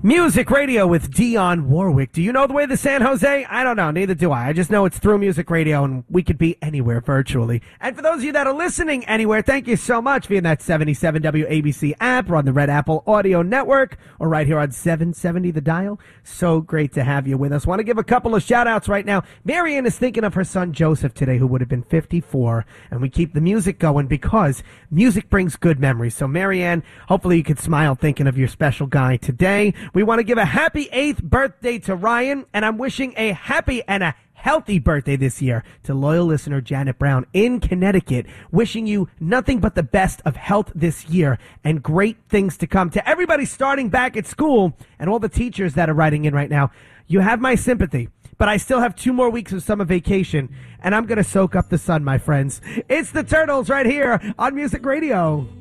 Music Radio with Dionne Warwick. Do you know the way to San Jose? I don't know. Neither do I. I just know it's through Music Radio, and we could be anywhere virtually. And for those of you that are listening anywhere, thank you so much via that 77 WABC app or on the Red Apple Audio Network or right here on 770 The Dial. So great to have you with us. Want to give a couple of shout-outs right now. Marianne is thinking of her son Joseph today, who would have been 54, and we keep the music going because music brings good memories. So Marianne, hopefully you could smile thinking of your special guy today. We want to give a happy 8th birthday to Ryan, and I'm wishing a happy and a healthy birthday this year to loyal listener Janet Brown in Connecticut. Wishing you nothing but the best of health this year and great things to come. To everybody starting back at school and all the teachers that are writing in right now, you have my sympathy. But I still have 2 more weeks of summer vacation, and I'm going to soak up the sun, my friends. It's the Turtles right here on Music Radio.